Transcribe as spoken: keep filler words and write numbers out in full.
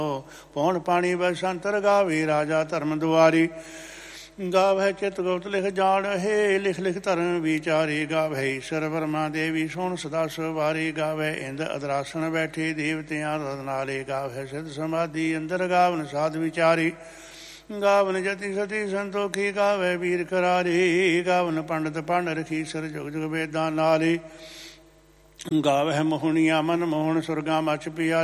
ਪੌਣ ਪਾਣੀ ਬਸੰਤਰ ਗਾਵੇ ਰਾਜਾ ਧਰਮ ਦੁਆਰੀ। ਗਾਵੈ ਚਿਤ ਗੁਪਤ ਲਿਖ ਜਾਣ ਹੈ ਲਿਖ ਲਿਖ ਧਰਮ ਵਿਚਾਰੀ। ਗਾਵੈ ਈਸ਼ਰ ਬਰਮਾ ਦੇਵੀ ਸੋਹਣ ਸਦਾ ਸਵਾਰੀ। ਗਾਵੈ ਇੰਦ ਅਦਰਾਸਣ ਬੈਠੇ ਦੇਵਤਿਆਂ ਰਤਨਾਲੇ। ਗਾਵੈ ਸਿਧ ਸਮਾਧੀ ਅੰਦਰ ਗਾਵਨ ਸਾਧ ਵਿਚਾਰੀ। ਗਾਵਨ ਜਤੀ ਸਤੀ ਸੰਤੋਖੀ ਗਾਵੈ ਵੀਰ ਕਰਾਰੀ। ਗਾਵਨ ਪੰਡਤ ਭੰਡ ਰਖੀ ਸਰ ਜੁਗ ਜੁਗ ਵੇਦਾਂ ਨਾਲੇ। ਗਾਵੈ ਮੋਹਣੀਆਂ ਮਨ ਮੋਹਣ ਸੁਰਗਾਂ ਮਚ ਪਿਆ।